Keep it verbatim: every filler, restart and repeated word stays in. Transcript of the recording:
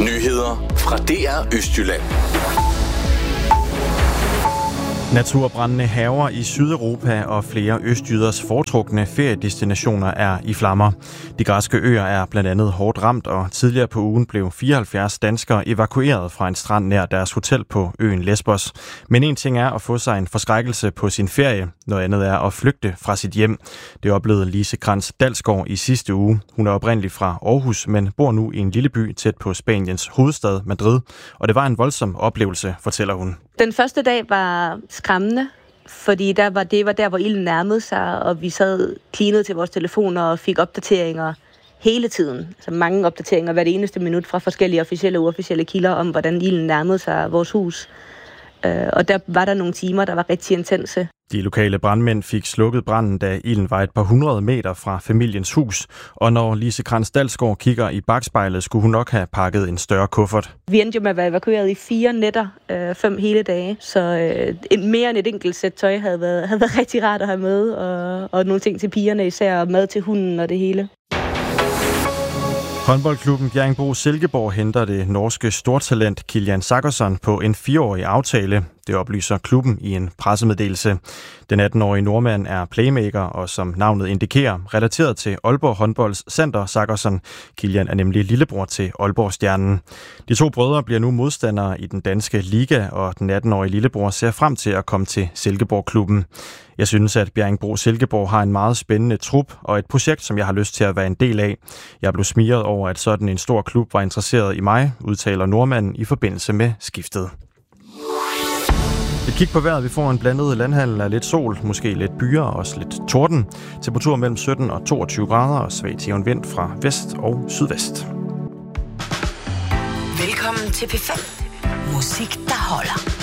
Nyheder fra D R Østjylland. Naturbrændende hærger i Sydeuropa og flere østjyders foretrukne feriedestinationer er i flammer. De græske øer er blandt andet hårdt ramt, og tidligere på ugen blev fireoghalvfjerds danskere evakueret fra en strand nær deres hotel på øen Lesbos. Men en ting er at få sig en forskrækkelse på sin ferie, noget andet er at flygte fra sit hjem. Det oplevede Lise Krantz Dalsgaard i sidste uge. Hun er oprindelig fra Aarhus, men bor nu i en lille by tæt på Spaniens hovedstad Madrid. Og det var en voldsom oplevelse, fortæller hun. Den første dag var skræmmende, fordi der var, det var der, hvor ilden nærmede sig, og vi sad cleanet til vores telefoner og fik opdateringer hele tiden. Altså mange opdateringer hvert eneste minut fra forskellige officielle og uofficielle kilder om, hvordan ilden nærmede sig vores hus. Og der var der nogle timer, der var rigtig intense. De lokale brandmænd fik slukket branden, da ilden var et par hundrede meter fra familiens hus. Og når Lise Krantz Dalsgaard kigger i bagspejlet, skulle hun nok have pakket en større kuffert. Vi endte jo med at være evakueret i fire nætter, øh, fem hele dage. Så øh, en, mere end et enkelt sæt tøj havde været, havde været rigtig rart at have med. Og, og nogle ting til pigerne især, og mad til hunden og det hele. Håndboldklubben Bjerringbro-Silkeborg henter det norske stortalent Kilian Sagosen på en fireårig aftale. Det oplyser klubben i en pressemeddelelse. Den atten-årige nordmand er playmaker og som navnet indikerer, relateret til Aalborg Håndbolds center Sagosen. Kilian er nemlig lillebror til Aalborg-stjernen. De to brødre bliver nu modstandere i den danske liga, og den atten-årige lillebror ser frem til at komme til Silkeborg-klubben. Jeg synes, at Bjerringbro-Silkeborg har en meget spændende trup og et projekt, som jeg har lyst til at være en del af. Jeg blev smiret over, at sådan en stor klub var interesseret i mig, udtaler nordmanden i forbindelse med skiftet. Et kig på vejret. Vi får en blandet landhandel af lidt sol, måske lidt byer og også lidt torden. Temperatur mellem sytten og toogtyve grader og svag til jævn vind fra vest og sydvest. Velkommen til P fem. Musik, der holder.